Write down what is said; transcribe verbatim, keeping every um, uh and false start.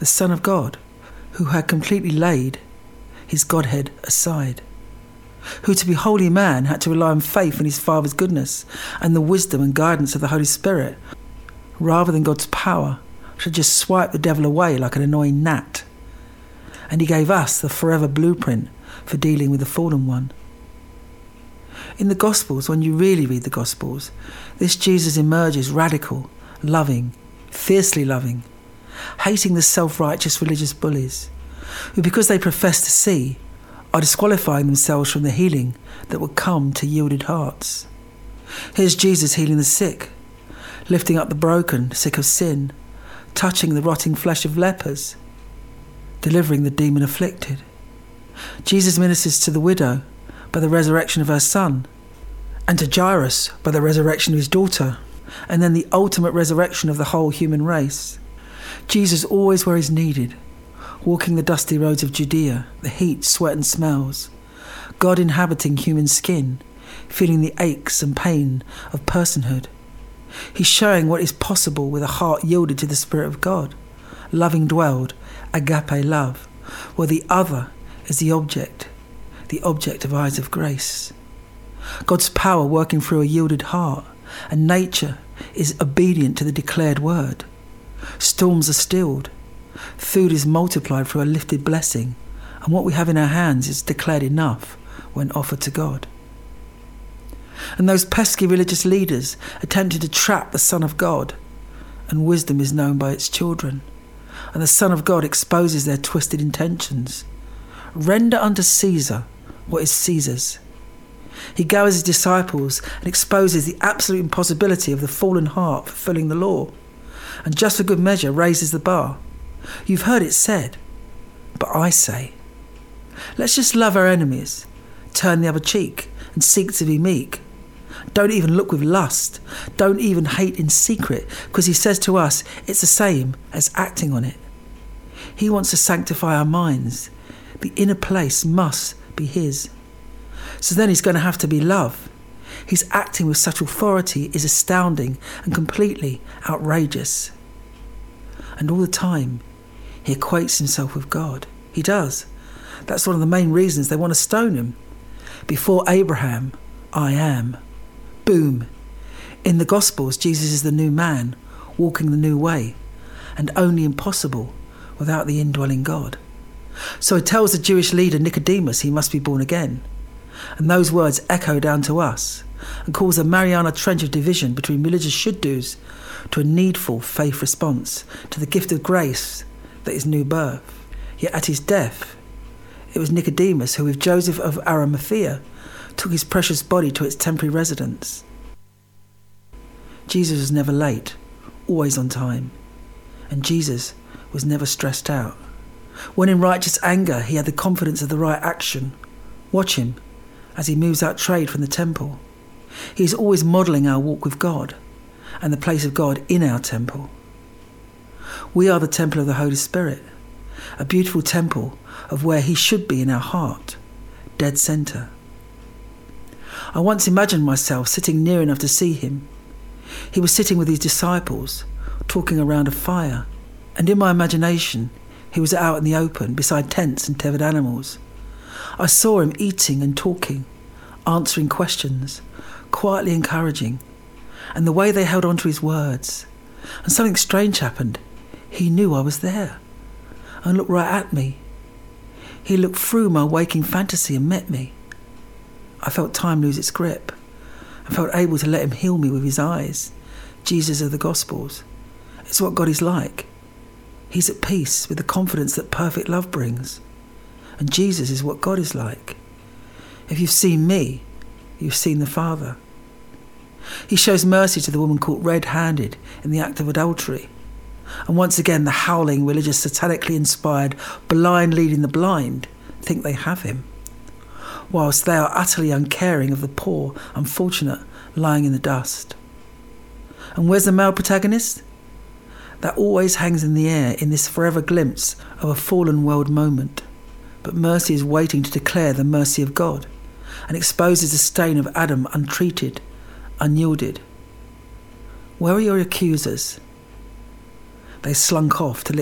the Son of God, who had completely laid his Godhead aside, who to be wholly man had to rely on faith in his Father's goodness and the wisdom and guidance of the Holy Spirit, rather than God's power, should just swipe the devil away like an annoying gnat. And he gave us the forever blueprint for dealing with the fallen one. In the Gospels, when you really read the Gospels, this Jesus emerges radical, loving, fiercely loving, hating the self-righteous religious bullies, who, because they profess to see, are disqualifying themselves from the healing that would come to yielded hearts. Here's Jesus healing the sick, lifting up the broken, sick of sin, touching the rotting flesh of lepers, delivering the demon-afflicted. Jesus ministers to the widow by the resurrection of her son, and to Jairus by the resurrection of his daughter, and then the ultimate resurrection of the whole human race. Jesus always where he's needed, walking the dusty roads of Judea, the heat, sweat and smells, God inhabiting human skin, feeling the aches and pain of personhood. He's showing what is possible with a heart yielded to the Spirit of God, loving dwelled, agape love, where the other is the object, the object of eyes of grace. God's power working through a yielded heart, and nature is obedient to the declared word. Storms are stilled, food is multiplied through a lifted blessing, and what we have in our hands is declared enough when offered to God. And those pesky religious leaders attempted to trap the Son of God, and wisdom is known by its children, and the Son of God exposes their twisted intentions. Render unto Caesar what is Caesar's. He gathers his disciples and exposes the absolute impossibility of the fallen heart fulfilling the law, and just for good measure raises the bar. You've heard it said, but I say, let's just love our enemies, turn the other cheek, and seek to be meek. Don't even look with lust. Don't even hate in secret, because he says to us it's the same as acting on it. He wants to sanctify our minds. The inner place must be his. So then he's going to have to be love. His acting with such authority is astounding and completely outrageous. And all the time, he equates himself with God. He does. That's one of the main reasons they want to stone him. Before Abraham, I am. Boom. In the Gospels, Jesus is the new man, walking the new way, and only impossible without the indwelling God. So he tells the Jewish leader Nicodemus he must be born again. And those words echo down to us and cause a Mariana Trench of division between religious should-dos to a needful faith response to the gift of grace that is new birth. Yet at his death, it was Nicodemus who, with Joseph of Arimathea, took his precious body to its temporary residence. Jesus was never late, always on time. And Jesus was never stressed out. When in righteous anger, he had the confidence of the right action. Watch him as he moves out trade from the temple. He is always modelling our walk with God and the place of God in our temple. We are the temple of the Holy Spirit, a beautiful temple of where he should be in our heart, dead centre. I once imagined myself sitting near enough to see him. He was sitting with his disciples, talking around a fire, and in my imagination, he was out in the open beside tents and tethered animals. I saw him eating and talking, answering questions, quietly encouraging, and the way they held on to his words. And something strange happened. He knew I was there and looked right at me. He looked through my waking fantasy and met me. I felt time lose its grip. I felt able to let him heal me with his eyes. Jesus of the Gospels. It's what God is like. He's at peace with the confidence that perfect love brings. And Jesus is what God is like. If you've seen me, you've seen the Father. He shows mercy to the woman caught red-handed in the act of adultery. And once again, the howling, religious, satanically inspired, blind leading the blind think they have him, whilst they are utterly uncaring of the poor, unfortunate, lying in the dust. And where's the male protagonist? That always hangs in the air in this forever glimpse of a fallen world moment. But mercy is waiting to declare the mercy of God and exposes the stain of Adam untreated, unyielded. Where are your accusers? They slunk off to